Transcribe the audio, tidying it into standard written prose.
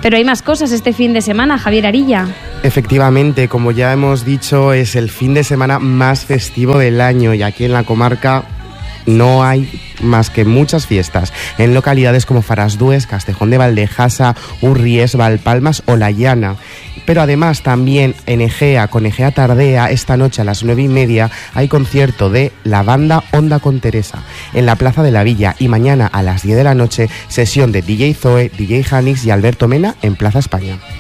Pero hay más cosas este fin de semana, Javier Arilla. Efectivamente, como ya hemos dicho, es el fin de semana más festivo del año y aquí en la comarca no hay más que muchas fiestas en localidades como Farasdues, Castejón de Valdejasa, Urries, Valpalmas o La Llana. Pero además también en Egea, con Egea Tardea, esta noche a las 9:30 hay concierto de la banda Onda con Teresa en la Plaza de la Villa, y mañana a las 10 de la noche sesión de DJ Zoe, DJ Janix y Alberto Mena en Plaza España.